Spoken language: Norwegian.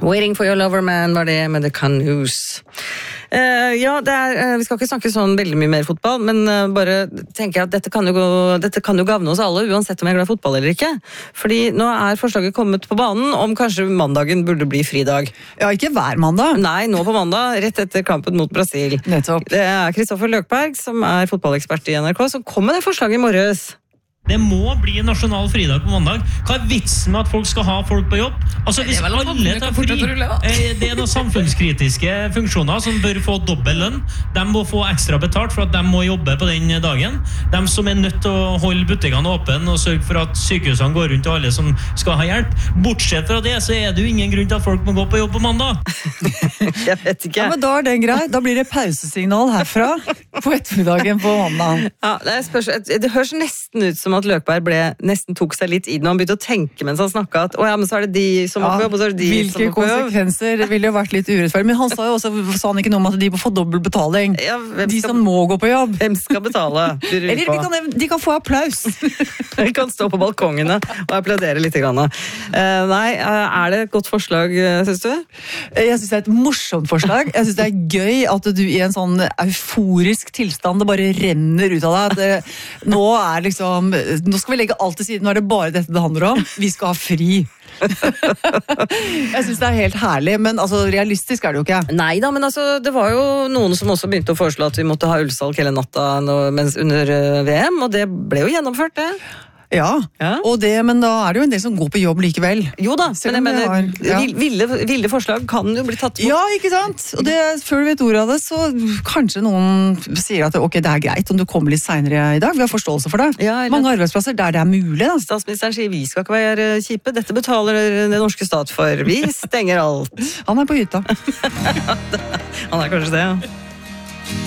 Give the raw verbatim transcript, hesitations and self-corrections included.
Waiting for your lover man var det med The Canoes. Uh, ja, det er, uh, vi skal ikke snakke sånn veldig mye mer fotball, men uh, bare tenker jeg at dette kan, jo gå, dette kan jo gavne oss alle, uansett om jeg er glad i fotball eller ikke. Fordi nå er forslaget kommet på banen om kanskje mandagen burde bli fridag. Ja, ikke hver mandag. Nei, nå på mandag, rett etter kampen mot Brasil. Nettopp. Det er Kristoffer Løkberg, som er fotballekspert i N R K, som kom med det forslaget i morges. Det må bli nasjonal fridag på mandag. Hva er vitsen med at folk skal ha folk på jobb? Altså, hvis alle tar fri, det er noen samfunnskritiske funksjoner som bør få dobbel lønn. De må få ekstra betalt for at de må jobbe på den dagen. De som er nødt til å holde butikkene åpne og sørge for at sykehusene går rundt til alle som skal ha hjelp. Bortsett fra det, så er det jo ingen grunn til at folk må gå på jobb på mandag. Jeg vet ikke. Ja, men da er det greit. Da blir det pausesignal herfra på ettermiddagen på mandag. Ja, det, spørs, det høres nesten ut som at Løkberg ble, nesten tok seg litt i den, og han begynte å tenke mens han snakket at å ja, men så er det de som må på jobb, og så er det de hvilke som må på jobb. Hvilke konsekvenser, det ville jo vært litt urettferdig, men han sa jo også, sa han ikke noe om at de må få dobbelt betaling. Ja, de skal, som må gå på jobb. Hvem skal betale? Eller de kan, de kan få applaus. De kan stå på balkongene og applaudere litt grann. Uh, nei, er det et godt forslag, synes du? Jeg synes det er et morsomt forslag. Jeg synes det er gøy at du i en sånn euforisk tilstand, det bare renner ut av deg. Det, nå er liksom nå skal vi legge alt til siden, nå er det bare dette det handler om. Vi skal ha fri. Jeg synes det er helt herlig, men altså, realistisk er det jo ikke. Neida, men altså, det var jo noen som også begynte å foreslå at vi måtte ha ullsalg hele natta mens under V M, og det ble jo gjennomført, det. Ja, ja. Og det, men da er det jo en del som går på jobb likevel. Jo da, men jeg mener, har, ja. ville, ville forslag kan jo bli tatt bort. Ja, ikke sant? Og det, før du vet ordet av det, så kanskje noen sier at ok, det er greit om du kommer litt senere i dag. Vi har forståelse for det. Ja, eller... Mange arbeidsplasser der det er mulig. Da. Statsministeren sier vi skal ikke være kjipe, dette betaler det norske stat for. Vi stenger alt. Han er på hytta. Han er kanskje det, ja.